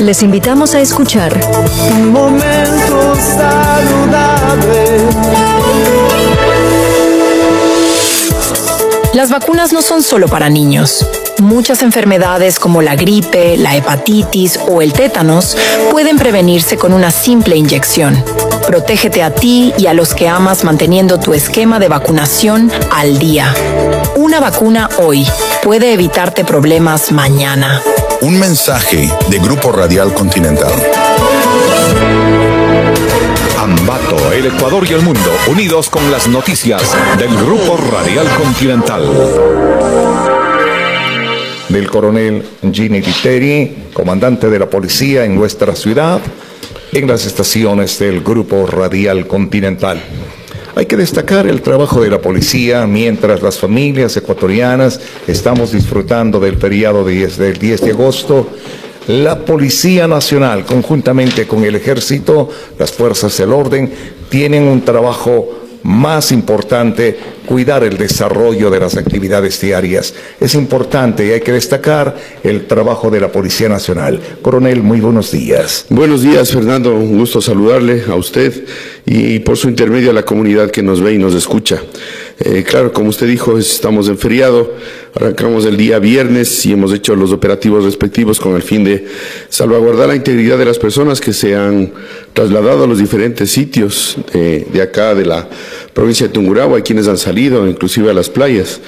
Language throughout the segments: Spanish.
Les invitamos a escuchar Un momento saludable. Las vacunas no son solo para niños. Muchas enfermedades como la gripe, la hepatitis o el tétanos pueden prevenirse con una simple inyección. Protégete a ti y a los que amas manteniendo tu esquema de vacunación al día. Una vacuna hoy puede evitarte problemas mañana. Un mensaje de Grupo Radial Continental. Ambato, el Ecuador y el mundo, unidos con las noticias del Grupo Radial Continental. Del coronel Gini Viteri, comandante de la policía en nuestra ciudad, en las estaciones del Grupo Radial Continental. Hay que destacar el trabajo de la policía mientras las familias ecuatorianas estamos disfrutando del feriado del 10 de agosto. La Policía Nacional, conjuntamente con el Ejército, las fuerzas del orden, tienen un trabajo más importante, cuidar el desarrollo de las actividades diarias. Es importante y hay que destacar el trabajo de la Policía Nacional. Coronel, muy buenos días. Buenos días, Fernando. Un gusto saludarle a usted y por su intermedio a la comunidad que nos ve y nos escucha. Claro, como usted dijo, estamos en feriado, arrancamos el día viernes y hemos hecho los operativos respectivos con el fin de salvaguardar la integridad de las personas que se han trasladado a los diferentes sitios de acá, de la provincia de Tungurahua, y quienes han salido, inclusive a las playas.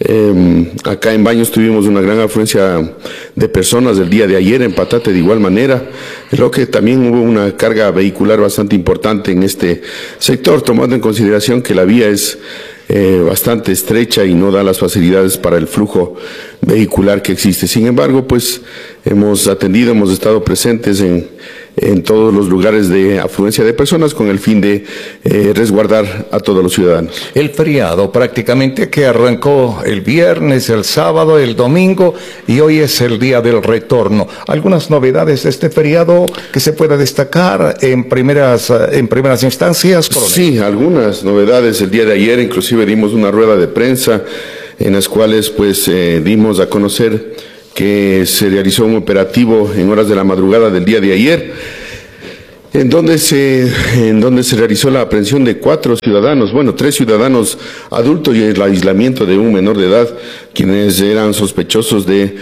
Acá en Baños tuvimos una gran afluencia de personas el día de ayer, en Patate de igual manera, lo que también hubo una carga vehicular bastante importante en este sector, tomando en consideración que la vía es bastante estrecha y no da las facilidades para el flujo vehicular que existe. Sin embargo, pues hemos atendido, hemos estado presentes en todos los lugares de afluencia de personas con el fin de resguardar a todos los ciudadanos. El feriado prácticamente que arrancó el viernes, el sábado, el domingo y hoy es el día del retorno. ¿Algunas novedades de este feriado que se pueda destacar en primeras instancias, coronel? Sí, algunas novedades. El día de ayer inclusive dimos una rueda de prensa en las cuales pues dimos a conocer que se realizó un operativo en horas de la madrugada del día de ayer, en donde se realizó la aprehensión de 4 ciudadanos, 3 ciudadanos adultos y el aislamiento de un menor de edad, quienes eran sospechosos de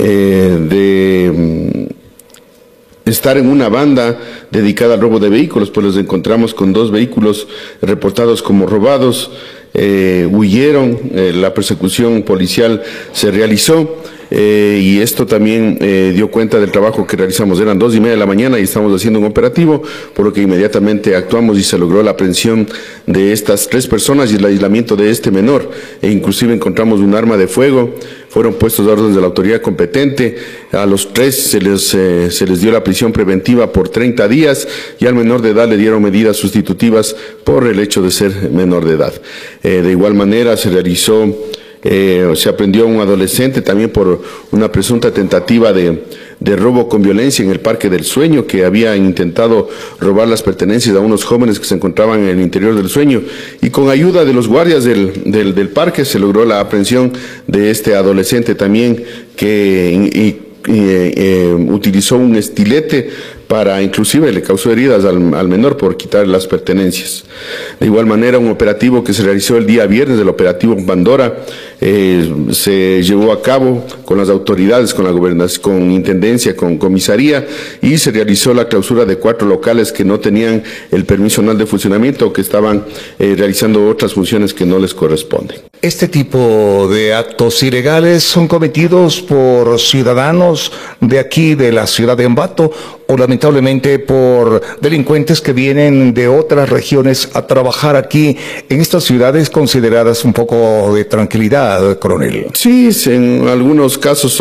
estar en una banda dedicada al robo de vehículos. Pues los encontramos con 2 vehículos reportados como robados, huyeron, la persecución policial se realizó. Y esto también dio cuenta del trabajo que realizamos. Eran 2:30 de la mañana y estamos haciendo un operativo, por lo que inmediatamente actuamos y se logró la aprehensión de estas 3 personas y el aislamiento de este menor. E inclusive encontramos un arma de fuego. Fueron puestos a órdenes de la autoridad competente. A los 3 se les dio la prisión preventiva por 30 días y al menor de edad le dieron medidas sustitutivas por el hecho de ser menor de edad. De igual manera se aprendió a un adolescente también por una presunta tentativa de robo con violencia en el Parque del Sueño, que había intentado robar las pertenencias a unos jóvenes que se encontraban en el interior del Sueño, y con ayuda de los guardias del parque se logró la aprehensión de este adolescente también, que utilizó un estilete para, inclusive le causó heridas al menor por quitar las pertenencias. De igual manera, un operativo que se realizó el día viernes, el operativo Pandora, se llevó a cabo con las autoridades, con la gobernación, con intendencia, con comisaría, y se realizó la clausura de 4 locales que no tenían el permiso anual de funcionamiento o que estaban realizando otras funciones que no les corresponden. Este tipo de actos ilegales son cometidos por ciudadanos de aquí, de la ciudad de Ambato, o lamentablemente por delincuentes que vienen de otras regiones a trabajar aquí en estas ciudades consideradas un poco de tranquilidad, coronel. Sí, en algunos casos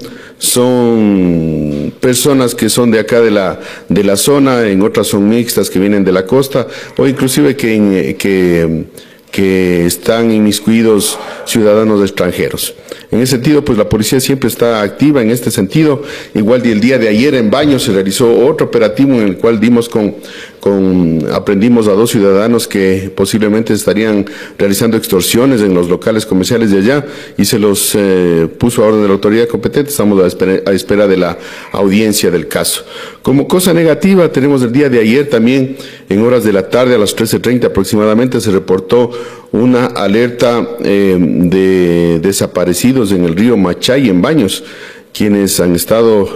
son personas que son de acá de la zona, en otras son mixtas que vienen de la costa, o inclusive que están inmiscuidos ciudadanos extranjeros. En ese sentido, pues la policía siempre está activa en este sentido. Igual el día de ayer en Baños se realizó otro operativo en el cual dimos con aprendimos a 2 ciudadanos que posiblemente estarían realizando extorsiones en los locales comerciales de allá y se los puso a orden de la autoridad competente. Estamos a espera de la audiencia del caso. Como cosa negativa, tenemos el día de ayer también, en horas de la tarde, a las 13:30 aproximadamente, se reportó una alerta de desaparecidos en el río Machay, en Baños, quienes han estado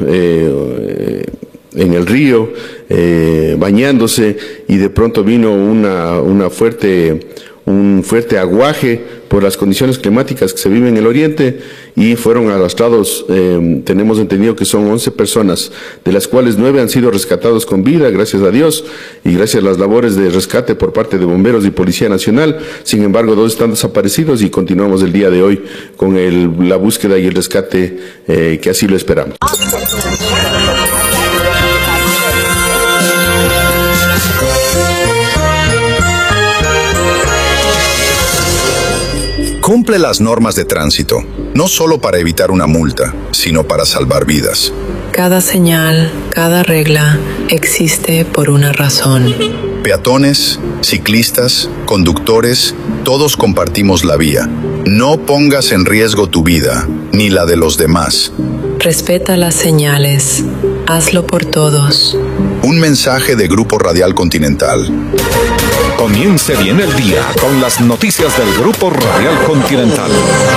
en el río bañándose, y de pronto vino un fuerte aguaje por las condiciones climáticas que se viven en el oriente y fueron arrastrados. Tenemos entendido que son 11 personas, de las cuales 9 han sido rescatados con vida, gracias a Dios, y gracias a las labores de rescate por parte de bomberos y Policía Nacional. Sin embargo, 2 están desaparecidos y continuamos el día de hoy con la búsqueda y el rescate que así lo esperamos. Cumple las normas de tránsito, no solo para evitar una multa, sino para salvar vidas. Cada señal, cada regla existe por una razón. Peatones, ciclistas, conductores, todos compartimos la vía. No pongas en riesgo tu vida, ni la de los demás. Respeta las señales. Hazlo por todos. Un mensaje de Grupo Radial Continental. Comience bien el día con las noticias del Grupo Radial Continental.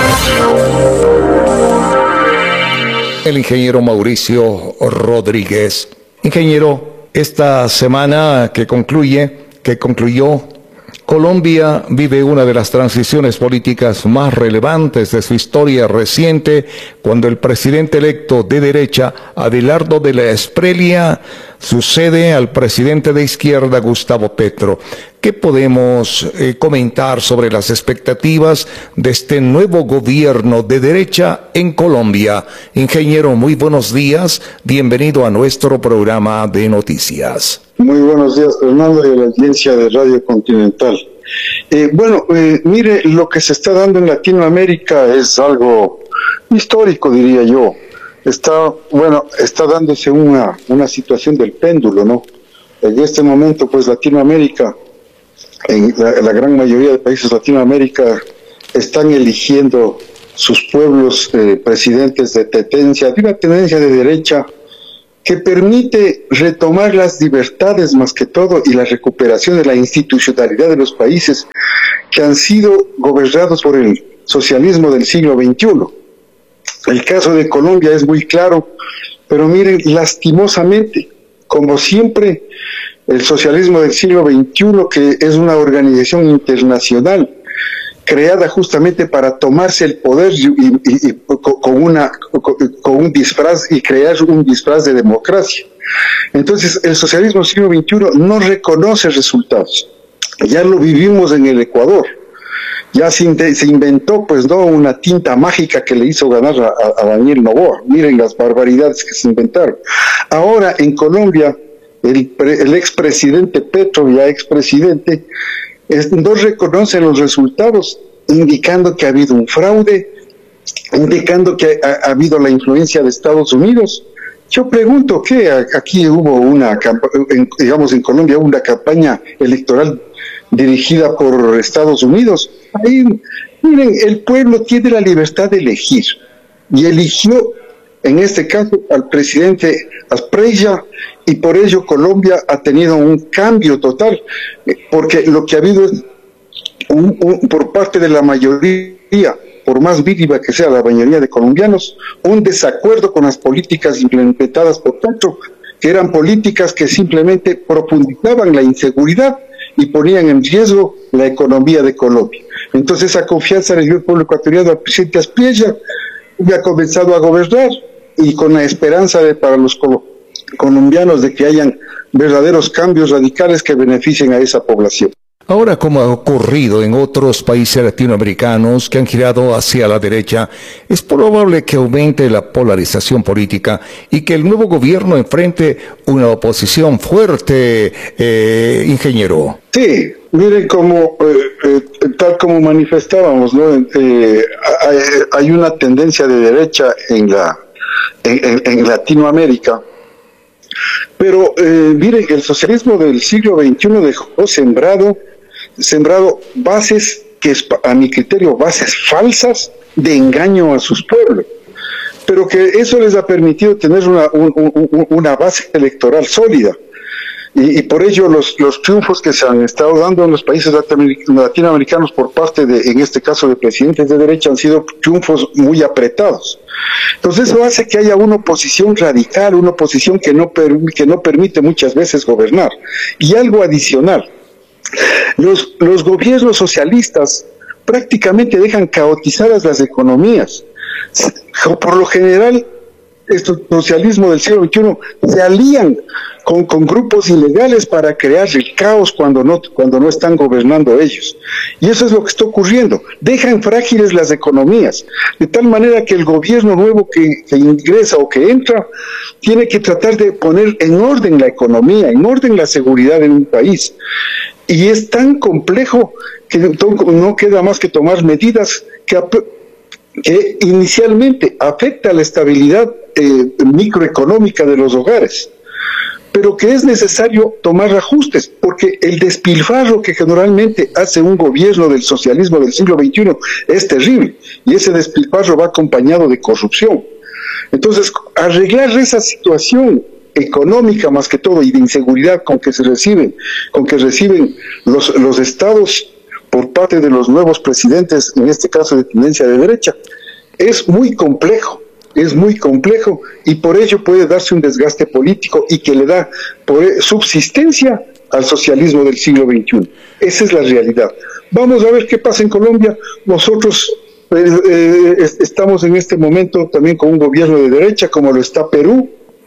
El ingeniero Mauricio Rodríguez. Ingeniero, esta semana que concluyó, Colombia vive una de las transiciones políticas más relevantes de su historia reciente, cuando el presidente electo de derecha, Abelardo de la Espriella, sucede al presidente de izquierda, Gustavo Petro. ¿Qué podemos comentar sobre las expectativas de este nuevo gobierno de derecha en Colombia? Ingeniero, muy buenos días. Bienvenido a nuestro programa de noticias. Muy buenos días, Fernando, y a la audiencia de Radio Continental. Mire, lo que se está dando en Latinoamérica es algo histórico, diría yo. Está dándose una situación del péndulo, ¿no? En este momento, pues, Latinoamérica, en la gran mayoría de países de Latinoamérica, están eligiendo sus pueblos presidentes de una tendencia de derecha, que permite retomar las libertades más que todo y la recuperación de la institucionalidad de los países que han sido gobernados por el socialismo del siglo XXI. El caso de Colombia es muy claro, pero miren, lastimosamente, como siempre, el socialismo del siglo XXI, que es una organización internacional creada justamente para tomarse el poder con un disfraz y crear un disfraz de democracia. Entonces, el socialismo del siglo XXI no reconoce resultados. Ya lo vivimos en el Ecuador. Ya se inventó, pues, no, una tinta mágica que le hizo ganar a Daniel Noboa. Miren las barbaridades que se inventaron. Ahora, en Colombia, el expresidente Petro, ya expresidente, no reconocen los resultados, indicando que ha habido un fraude, indicando que ha habido la influencia de Estados Unidos. Yo pregunto, ¿qué? Aquí hubo en Colombia hubo una campaña electoral dirigida por Estados Unidos. Ahí, miren, el pueblo tiene la libertad de elegir, y eligió, en este caso, al presidente Espriella, y por ello Colombia ha tenido un cambio total, porque lo que ha habido es por parte de la mayoría, por más víviva que sea la mayoría de colombianos, un desacuerdo con las políticas implementadas por Petro, que eran políticas que simplemente profundizaban la inseguridad y ponían en riesgo la economía de Colombia. Entonces, esa confianza le dio el pueblo ecuatoriano al presidente Espriella, y ha comenzado a gobernar, y con la esperanza para los colombianos de que hayan verdaderos cambios radicales que beneficien a esa población. Ahora, como ha ocurrido en otros países latinoamericanos que han girado hacia la derecha, es probable que aumente la polarización política y que el nuevo gobierno enfrente una oposición fuerte, ingeniero. Sí, miren, tal como manifestábamos, ¿no? Hay una tendencia de derecha en Latinoamérica, Pero miren, el socialismo del siglo XXI dejó sembrado bases que, a mi criterio, bases falsas de engaño a sus pueblos, pero que eso les ha permitido tener una base electoral sólida. Y por ello los triunfos que se han estado dando en los países latinoamericanos por parte de, en este caso, de presidentes de derecha, han sido triunfos muy apretados. Entonces eso hace que haya una oposición radical, una oposición que no permite muchas veces gobernar. Y algo adicional, los gobiernos socialistas prácticamente dejan caotizadas las economías. Por lo general, este socialismo del siglo XXI se alían con grupos ilegales para crear el caos cuando no están gobernando ellos. Y eso es lo que está ocurriendo. Dejan frágiles las economías, de tal manera que el gobierno nuevo que ingresa o que entra tiene que tratar de poner en orden la economía, en orden la seguridad en un país. Y es tan complejo que no queda más que tomar medidas que inicialmente afecta la estabilidad microeconómica de los hogares, pero que es necesario tomar ajustes, porque el despilfarro que generalmente hace un gobierno del socialismo del siglo XXI es terrible, y ese despilfarro va acompañado de corrupción. Entonces, arreglar esa situación económica más que todo y de inseguridad con que reciben los estados por parte de los nuevos presidentes, en este caso de tendencia de derecha, es muy complejo y por ello puede darse un desgaste político y que le da subsistencia al socialismo del siglo XXI. Esa es la realidad. Vamos a ver qué pasa en Colombia. Nosotros estamos en este momento también con un gobierno de derecha como lo está Perú,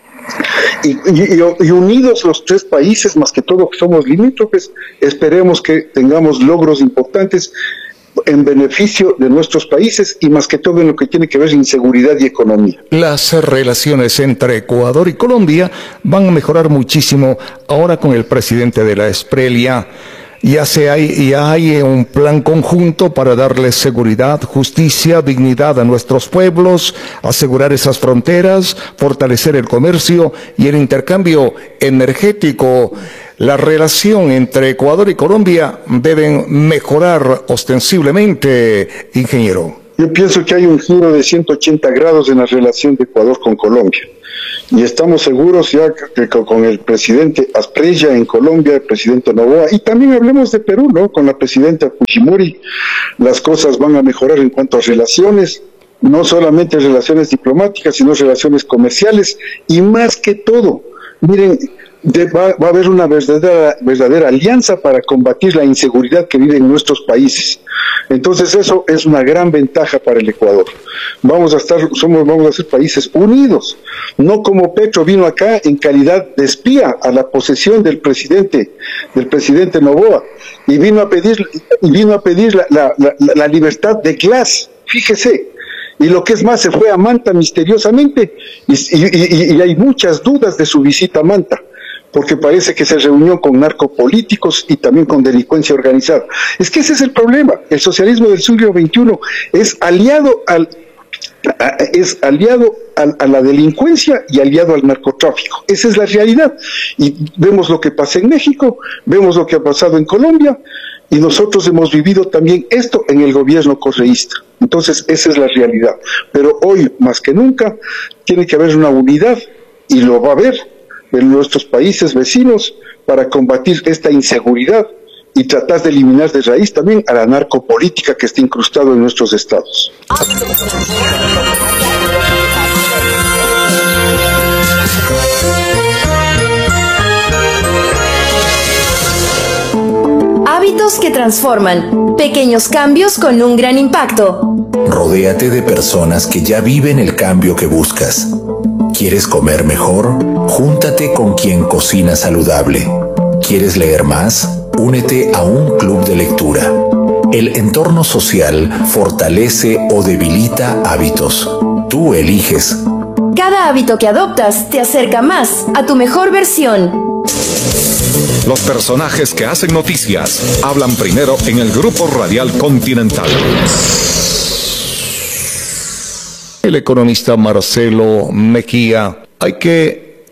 y unidos los tres países, más que todo que somos limítrofes, esperemos que tengamos logros importantes en beneficio de nuestros países y más que todo en lo que tiene que ver inseguridad y economía. Las relaciones entre Ecuador y Colombia van a mejorar muchísimo ahora con el presidente de la Esprelia. Ya hay un plan conjunto para darle seguridad, justicia, dignidad a nuestros pueblos, asegurar esas fronteras, fortalecer el comercio y el intercambio energético. La relación entre Ecuador y Colombia deben mejorar ostensiblemente, ingeniero. Yo pienso que hay un giro de 180 grados en la relación de Ecuador con Colombia. Y estamos seguros ya que con el presidente Asprilla en Colombia, el presidente Noboa, y también hablemos de Perú, ¿no? Con la presidenta Fujimori, las cosas van a mejorar en cuanto a relaciones, no solamente relaciones diplomáticas, sino relaciones comerciales, y más que todo, miren, va a haber una verdadera alianza para combatir la inseguridad que vive en nuestros países. Entonces eso es una gran ventaja para el Ecuador. Vamos a ser países unidos, no como Petro vino acá en calidad de espía a la posesión del presidente Noboa y vino a pedir la libertad de Glass, fíjese. Y lo que es más, se fue a Manta misteriosamente y hay muchas dudas de su visita a Manta, porque parece que se reunió con narcopolíticos y también con delincuencia organizada. Es que ese es el problema. El socialismo del siglo XXI es aliado a la delincuencia y aliado al narcotráfico. Esa es la realidad. Y vemos lo que pasa en México, vemos lo que ha pasado en Colombia, y nosotros hemos vivido también esto en el gobierno correísta. Entonces, esa es la realidad. Pero hoy, más que nunca, tiene que haber una unidad, y lo va a haber, en nuestros países vecinos para combatir esta inseguridad y tratar de eliminar de raíz también a la narcopolítica que está incrustado en nuestros estados. Hábitos que transforman. Pequeños cambios con un gran impacto. Rodéate de personas que ya viven el cambio que buscas. ¿Quieres comer mejor? Júntate con quien cocina saludable. ¿Quieres leer más? Únete a un club de lectura. El entorno social fortalece o debilita hábitos. Tú eliges. Cada hábito que adoptas te acerca más a tu mejor versión. Los personajes que hacen noticias hablan primero en el Grupo Radial Continental. El economista Marcelo Mejía, hay que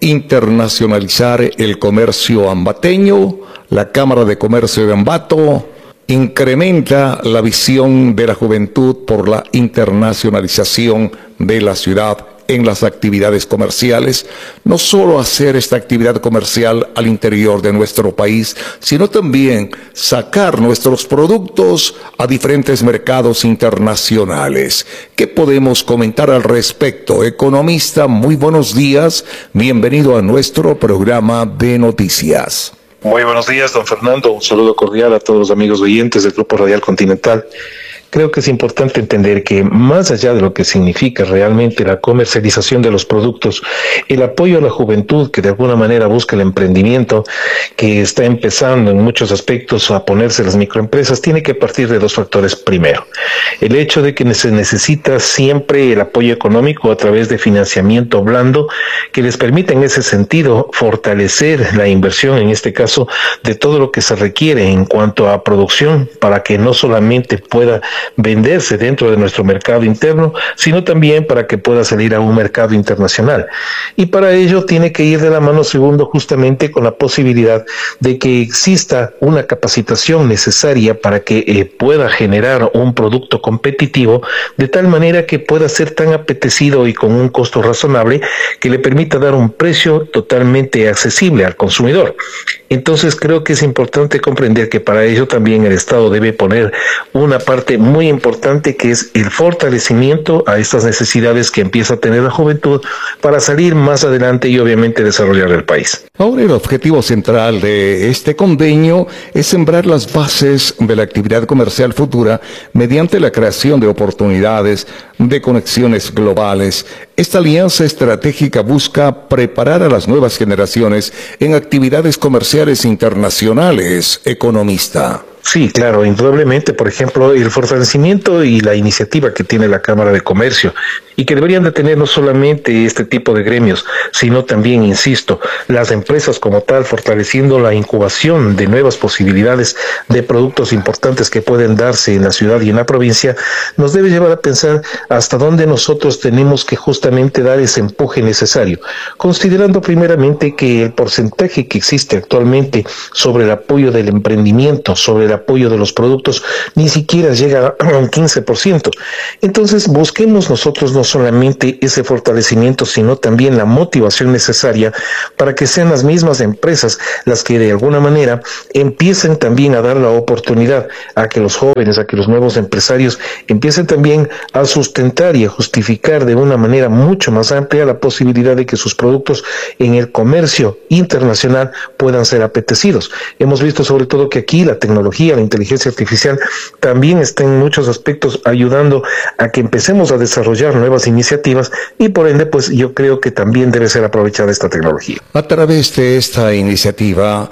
internacionalizar el comercio ambateño. La Cámara de Comercio de Ambato incrementa la visión de la juventud por la internacionalización de la ciudad en las actividades comerciales, no solo hacer esta actividad comercial al interior de nuestro país, sino también sacar nuestros productos a diferentes mercados internacionales. ¿Qué podemos comentar al respecto? Economista, muy buenos días, bienvenido a nuestro programa de noticias. Muy buenos días, don Fernando, un saludo cordial a todos los amigos oyentes del Grupo Radial Continental. Creo que es importante entender que más allá de lo que significa realmente la comercialización de los productos, el apoyo a la juventud que de alguna manera busca el emprendimiento, que está empezando en muchos aspectos a ponerse las microempresas, tiene que partir de dos factores. Primero, el hecho de que se necesita siempre el apoyo económico a través de financiamiento blando que les permita en ese sentido fortalecer la inversión, en este caso, de todo lo que se requiere en cuanto a producción para que no solamente pueda venderse dentro de nuestro mercado interno, sino también para que pueda salir a un mercado internacional. Y para ello tiene que ir de la mano, segundo, justamente con la posibilidad de que exista una capacitación necesaria para que pueda generar un producto competitivo, de tal manera que pueda ser tan apetecido y con un costo razonable que le permita dar un precio totalmente accesible al consumidor. Entonces creo que es importante comprender que para ello también el Estado debe poner una parte muy importante, que es el fortalecimiento a estas necesidades que empieza a tener la juventud para salir más adelante y obviamente desarrollar el país. Ahora el objetivo central de este convenio es sembrar las bases de la actividad comercial futura mediante la creación de oportunidades de conexiones globales. Esta alianza estratégica busca preparar a las nuevas generaciones en actividades comerciales internacionales, economista. Sí, claro, indudablemente, por ejemplo, el fortalecimiento y la iniciativa que tiene la Cámara de Comercio y que deberían de tener no solamente este tipo de gremios, sino también, insisto, las empresas como tal, fortaleciendo la incubación de nuevas posibilidades de productos importantes que pueden darse en la ciudad y en la provincia, nos debe llevar a pensar hasta dónde nosotros tenemos que justamente dar ese empuje necesario, considerando primeramente que el porcentaje que existe actualmente sobre el apoyo del emprendimiento, sobre el apoyo de los productos, ni siquiera llega a un 15%. Entonces busquemos nosotros no solamente ese fortalecimiento, sino también la motivación necesaria para que sean las mismas empresas las que de alguna manera empiecen también a dar la oportunidad a que los jóvenes, a que los nuevos empresarios empiecen también a sustentar y a justificar de una manera mucho más amplia la posibilidad de que sus productos en el comercio internacional puedan ser apetecidos. Hemos visto sobre todo que aquí la tecnología, la inteligencia artificial también está en muchos aspectos ayudando a que empecemos a desarrollar nuevas iniciativas y por ende pues yo creo que también debe ser aprovechada esta tecnología. A través de esta iniciativa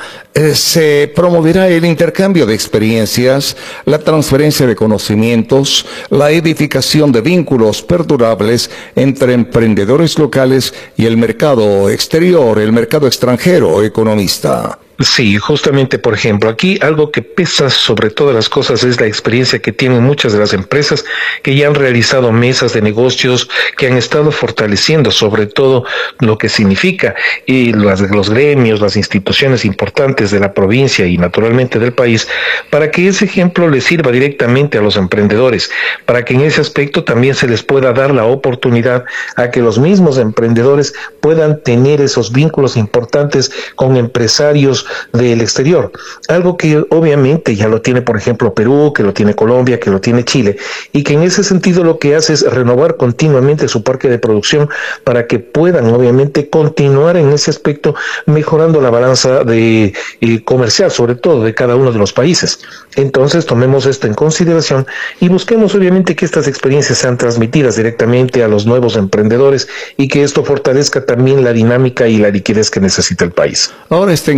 se promoverá el intercambio de experiencias, la transferencia de conocimientos, la edificación de vínculos perdurables entre emprendedores locales y el mercado exterior, el mercado extranjero, economista. Sí, justamente, por ejemplo, aquí algo que pesa sobre todas las cosas es la experiencia que tienen muchas de las empresas que ya han realizado mesas de negocios, que han estado fortaleciendo sobre todo lo que significa los gremios, las instituciones importantes de la provincia y naturalmente del país, para que ese ejemplo les sirva directamente a los emprendedores, para que en ese aspecto también se les pueda dar la oportunidad a que los mismos emprendedores puedan tener esos vínculos importantes con empresarios del exterior, algo que obviamente ya lo tiene por ejemplo Perú, que lo tiene Colombia, que lo tiene Chile, y que en ese sentido lo que hace es renovar continuamente su parque de producción para que puedan obviamente continuar en ese aspecto mejorando la balanza de comercial, sobre todo de cada uno de los países. Entonces tomemos esto en consideración y busquemos obviamente que estas experiencias sean transmitidas directamente a los nuevos emprendedores y que esto fortalezca también la dinámica y la liquidez que necesita el país. Ahora este encuentro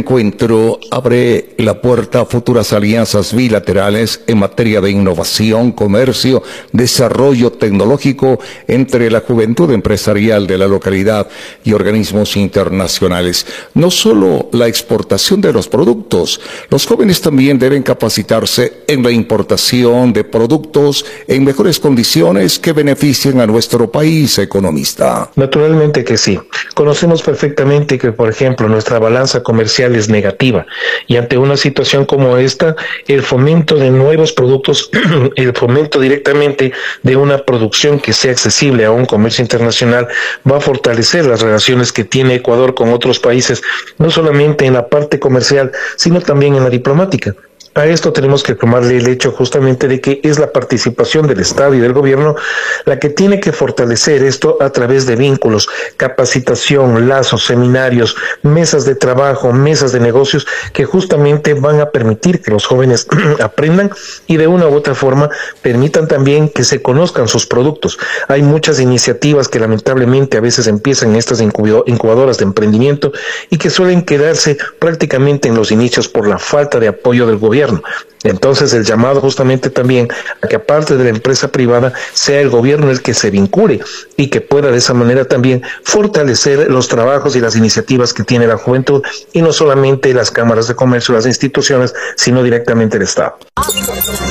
encuentro abre la puerta a futuras alianzas bilaterales en materia de innovación, comercio, desarrollo tecnológico entre la juventud empresarial de la localidad y organismos internacionales. No solo la exportación de los productos, los jóvenes también deben capacitarse en la importación de productos en mejores condiciones que beneficien a nuestro país, economista. Naturalmente que sí. Conocemos perfectamente que, por ejemplo, nuestra balanza comercial es negativa y ante una situación como esta, el fomento de nuevos productos, el fomento directamente de una producción que sea accesible a un comercio internacional va a fortalecer las relaciones que tiene Ecuador con otros países, no solamente en la parte comercial, sino también en la diplomática. A esto tenemos que tomarle el hecho justamente de que es la participación del Estado y del gobierno la que tiene que fortalecer esto a través de vínculos, capacitación, lazos, seminarios, mesas de trabajo, mesas de negocios que justamente van a permitir que los jóvenes aprendan y de una u otra forma permitan también que se conozcan sus productos. Hay muchas iniciativas que lamentablemente a veces empiezan en estas incubadoras de emprendimiento y que suelen quedarse prácticamente en los inicios por la falta de apoyo del gobierno. Entonces el llamado justamente también a que aparte de la empresa privada sea el gobierno el que se vincule y que pueda de esa manera también fortalecer los trabajos y las iniciativas que tiene la juventud y no solamente las cámaras de comercio, las instituciones, sino directamente el Estado.